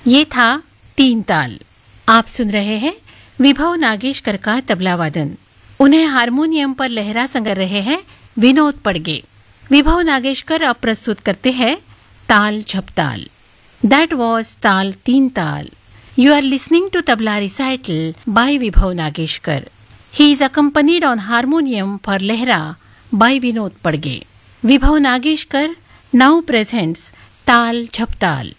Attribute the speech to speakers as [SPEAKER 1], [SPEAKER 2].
[SPEAKER 1] ये था तीन ताल। आप सुन रहे हैं विभव नागेशकर का तबला वादन। उन्हें हारमोनियम पर लहरा संग रहे हैं विनोद पड़गे। विभव नागेशकर अब प्रस्तुत करते हैं ताल झपताल। दैट वॉज ताल तीन ताल। You are listening to Tabla Recital by Vibhav Nageshkar. He is accompanied on harmonium for Lehra by Vinod Padge. Vibhav Nageshkar now presents Tal Jhaptal.